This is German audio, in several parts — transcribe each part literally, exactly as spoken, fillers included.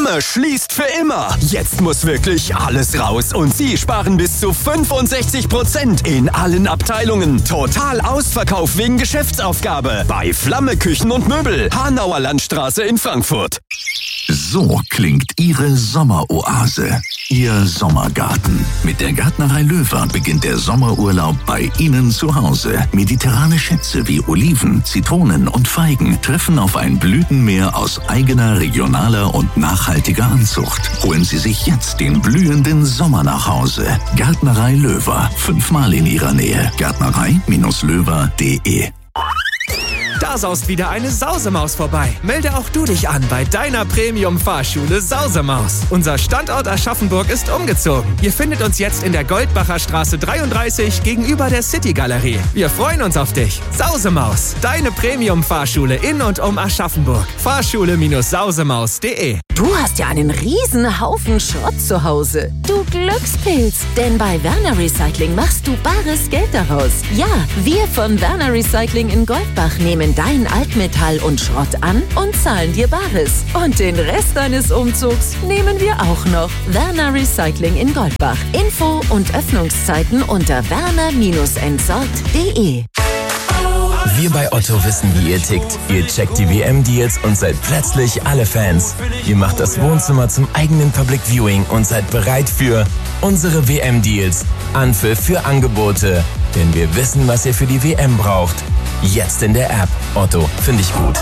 Flamme schließt für immer. Jetzt muss wirklich alles raus und Sie sparen bis zu fünfundsechzig Prozent in allen Abteilungen. Total Ausverkauf wegen Geschäftsaufgabe bei Flamme Küchen und Möbel, Hanauer Landstraße in Frankfurt. So klingt Ihre Sommeroase, Ihr Sommergarten. Mit der Gärtnerei Löwer beginnt der Sommerurlaub bei Ihnen zu Hause. Mediterrane Schätze wie Oliven, Zitronen und Feigen treffen auf ein Blütenmeer aus eigener, regionaler und nachhaltiger Anzucht. Holen Sie sich jetzt den blühenden Sommer nach Hause. Gärtnerei Löwer, fünfmal in Ihrer Nähe. Gärtnerei Löwer punkt de. Da saust wieder eine Sausemaus vorbei. Melde auch du dich an bei deiner Premium-Fahrschule Sausemaus. Unser Standort Aschaffenburg ist umgezogen. Ihr findet uns jetzt in der Goldbacher Straße dreiunddreißig gegenüber der City-Galerie. Wir freuen uns auf dich. Sausemaus, deine Premium-Fahrschule in und um Aschaffenburg. Fahrschule Sausemaus punkt de. Du hast ja einen riesen Haufen Schrott zu Hause. Du Glückspilz. Denn bei Werner Recycling machst du bares Geld daraus. Ja, wir von Werner Recycling in Goldbach nehmen dein Altmetall und Schrott an und zahlen dir Bares. Und den Rest deines Umzugs nehmen wir auch noch. Werner Recycling in Goldbach. Info und Öffnungszeiten unter werner entsorgt punkt de. Wir bei Otto wissen, wie ihr tickt. Ihr checkt die W M-Deals und seid plötzlich alle Fans. Ihr macht das Wohnzimmer zum eigenen Public Viewing und seid bereit für unsere W M-Deals. Anpfiff für Angebote. Denn wir wissen, was ihr für die W M braucht. Jetzt in der App. Otto, finde ich gut.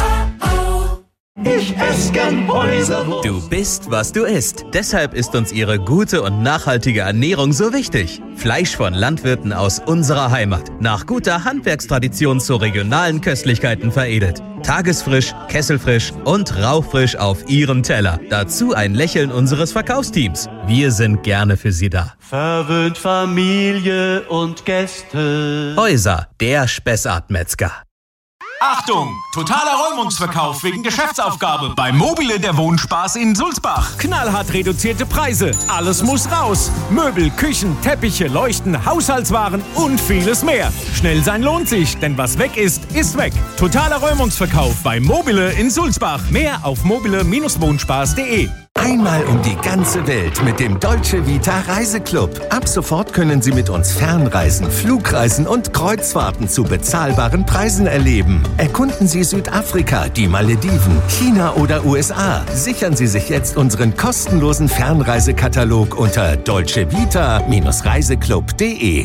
Ich esse gern Häuserwurst. Du bist, was du isst. Deshalb ist uns ihre gute und nachhaltige Ernährung so wichtig. Fleisch von Landwirten aus unserer Heimat. Nach guter Handwerkstradition zu regionalen Köstlichkeiten veredelt. Tagesfrisch, kesselfrisch und rauchfrisch auf Ihrem Teller. Dazu ein Lächeln unseres Verkaufsteams. Wir sind gerne für Sie da. Verwöhnt Familie und Gäste. Häuser, der Spessart-Metzger. Achtung! Totaler Räumungsverkauf wegen Geschäftsaufgabe bei Mobile der Wohnspaß in Sulzbach. Knallhart reduzierte Preise. Alles muss raus. Möbel, Küchen, Teppiche, Leuchten, Haushaltswaren und vieles mehr. Schnell sein lohnt sich, denn was weg ist, ist weg. Totaler Räumungsverkauf bei Mobile in Sulzbach. Mehr auf mobile Wohnspaß punkt de. Einmal um die ganze Welt mit dem Dolce Vita Reiseclub. Ab sofort können Sie mit uns Fernreisen, Flugreisen und Kreuzfahrten zu bezahlbaren Preisen erleben. Erkunden Sie Südafrika, die Malediven, China oder U S A. Sichern Sie sich jetzt unseren kostenlosen Fernreisekatalog unter dolce vita reiseclub punkt de.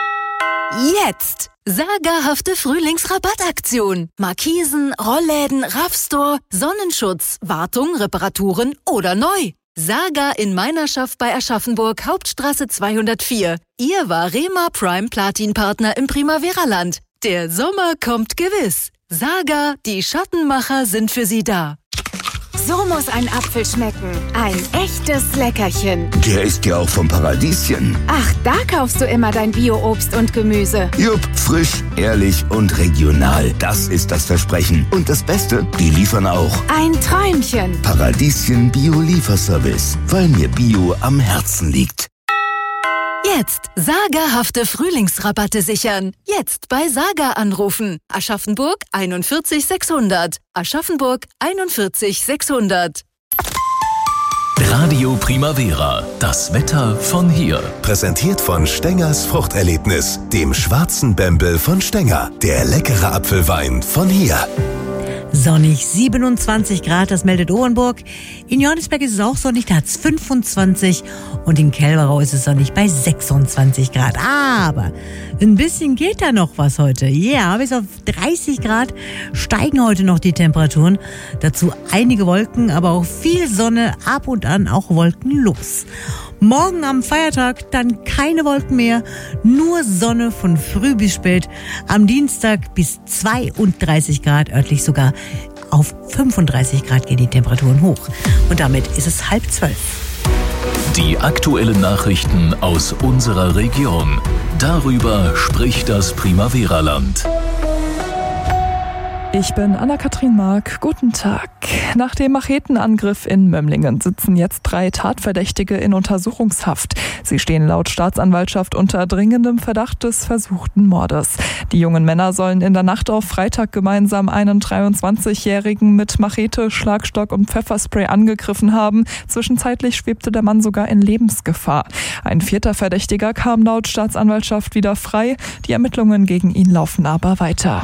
Jetzt! Sagerhafte Frühlingsrabattaktion. Markisen, Rollläden, Raffstore, Sonnenschutz, Wartung, Reparaturen oder neu. Saga in Meinerschaft bei Aschaffenburg, Hauptstraße zweihundertvier. Ihr Varema Prime Platin Partner im Primavera-Land. Der Sommer kommt gewiss. Saga, die Schattenmacher sind für Sie da. So muss ein Apfel schmecken. Ein echtes Leckerchen. Der ist ja auch vom Paradieschen. Ach, da kaufst du immer dein Bio-Obst und Gemüse. Jupp, frisch, ehrlich und regional. Das ist das Versprechen. Und das Beste, die liefern auch. Ein Träumchen. Paradieschen Bio-Lieferservice. Weil mir Bio am Herzen liegt. Jetzt sagerhafte Frühlingsrabatte sichern. Jetzt bei Saga anrufen. Aschaffenburg einundvierzig sechshundert. Aschaffenburg einundvierzig sechshundert. Radio Primavera. Das Wetter von hier. Präsentiert von Stengers Fruchterlebnis, dem schwarzen Bembel von Stenger. Der leckere Apfelwein von hier. Sonnig, siebenundzwanzig Grad, das meldet Orenburg. In Johannesberg ist es auch sonnig, da hat es fünfundzwanzig. Und in Kelberau ist es sonnig bei sechsundzwanzig Grad. Aber ein bisschen geht da noch was heute. Ja, yeah, bis auf dreißig Grad steigen heute noch die Temperaturen. Dazu einige Wolken, aber auch viel Sonne, ab und an auch wolkenlos. Morgen am Feiertag dann keine Wolken mehr, nur Sonne von früh bis spät. Am Dienstag bis zweiunddreißig Grad, örtlich sogar auf fünfunddreißig Grad gehen die Temperaturen hoch. Und damit ist es halb zwölf. Die aktuellen Nachrichten aus unserer Region. Darüber spricht das Primavera-Land. Ich bin Anna-Kathrin Mark. Guten Tag. Nach dem Machetenangriff in Mömlingen sitzen jetzt drei Tatverdächtige in Untersuchungshaft. Sie stehen laut Staatsanwaltschaft unter dringendem Verdacht des versuchten Mordes. Die jungen Männer sollen in der Nacht auf Freitag gemeinsam einen dreiundzwanzigjährigen mit Machete, Schlagstock und Pfefferspray angegriffen haben. Zwischenzeitlich schwebte der Mann sogar in Lebensgefahr. Ein vierter Verdächtiger kam laut Staatsanwaltschaft wieder frei. Die Ermittlungen gegen ihn laufen aber weiter.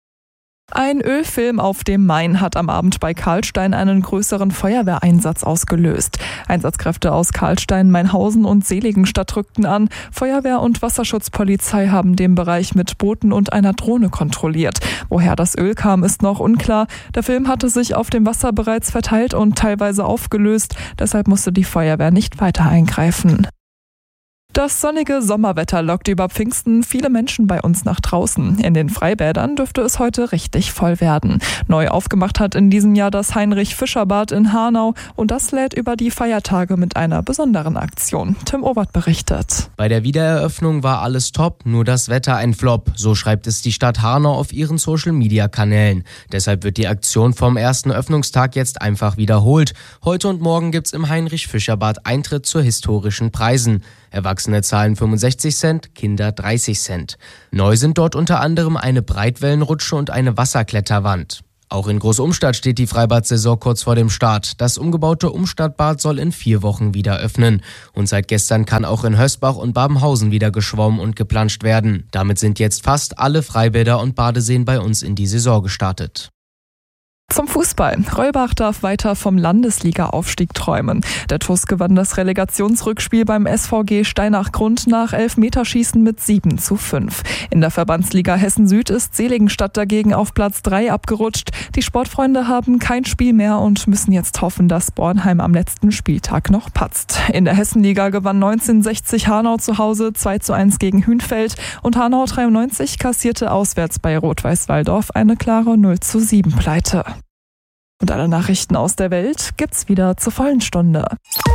Ein Ölfilm auf dem Main hat am Abend bei Karlstein einen größeren Feuerwehreinsatz ausgelöst. Einsatzkräfte aus Karlstein, Mainhausen und Seligenstadt rückten an. Feuerwehr und Wasserschutzpolizei haben den Bereich mit Booten und einer Drohne kontrolliert. Woher das Öl kam, ist noch unklar. Der Film hatte sich auf dem Wasser bereits verteilt und teilweise aufgelöst. Deshalb musste die Feuerwehr nicht weiter eingreifen. Das sonnige Sommerwetter lockt über Pfingsten viele Menschen bei uns nach draußen. In den Freibädern dürfte es heute richtig voll werden. Neu aufgemacht hat in diesem Jahr das Heinrich-Fischer-Bad in Hanau und das lädt über die Feiertage mit einer besonderen Aktion. Tim Obert berichtet. Bei der Wiedereröffnung war alles top, nur das Wetter ein Flop. So schreibt es die Stadt Hanau auf ihren Social-Media-Kanälen. Deshalb wird die Aktion vom ersten Öffnungstag jetzt einfach wiederholt. Heute und morgen gibt's im Heinrich-Fischer-Bad Eintritt zu historischen Preisen. Erwachsene zahlen fünfundsechzig Cent, Kinder dreißig Cent. Neu sind dort unter anderem eine Breitwellenrutsche und eine Wasserkletterwand. Auch in Großumstadt steht die Freibad-Saison kurz vor dem Start. Das umgebaute Umstadtbad soll in vier Wochen wieder öffnen. Und seit gestern kann auch in Hösbach und Babenhausen wieder geschwommen und geplanscht werden. Damit sind jetzt fast alle Freibäder und Badeseen bei uns in die Saison gestartet. Zum Fußball. Reulbach darf weiter vom Landesliga-Aufstieg träumen. Der T U S gewann das Relegationsrückspiel beim S V G Steinach-Grund nach Elfmeterschießen mit sieben zu fünf. In der Verbandsliga Hessen-Süd ist Seligenstadt dagegen auf Platz drei abgerutscht. Die Sportfreunde haben kein Spiel mehr und müssen jetzt hoffen, dass Bornheim am letzten Spieltag noch patzt. In der Hessenliga gewann neunzehnhundertsechzig Hanau zu Hause zwei zu eins gegen Hünfeld und Hanau dreiundneunzig kassierte auswärts bei Rot-Weiß-Walldorf eine klare null zu sieben Pleite. Und alle Nachrichten aus der Welt gibt's wieder zur vollen Stunde.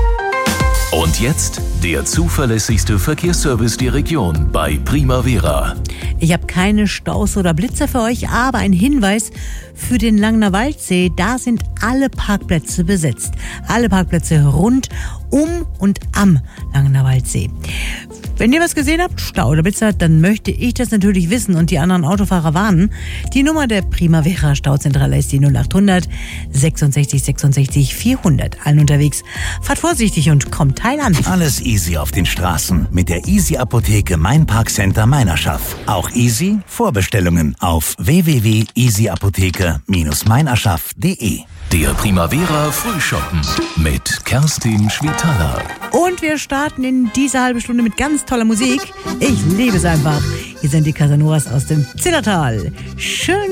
Und jetzt der zuverlässigste Verkehrsservice der Region bei Primavera. Ich habe keine Staus oder Blitzer für euch, aber ein Hinweis für den Langner Waldsee. Da sind alle Parkplätze besetzt. Alle Parkplätze rund um und am Langner Waldsee. Wenn ihr was gesehen habt, Stau oder Blitzer, dann möchte ich das natürlich wissen und die anderen Autofahrer warnen. Die Nummer der Primavera Stauzentrale ist die null achthundert sechsundsechzig sechsundsechzig vierhundert. Allen unterwegs. Fahrt vorsichtig und kommt heil an. Alles easy auf den Straßen mit der Easy Apotheke Mein Parkcenter Meinerschaft. Auch easy Vorbestellungen auf w w w punkt easy apotheke Bindestrich meinerschaft punkt de. Der Primavera Frühschoppen mit Kerstin Schwitaler. Und wir starten in dieser halben Stunde mit ganz toller Musik. Ich liebe es einfach. Hier sind die Casanoras aus dem Zillertal. Schön.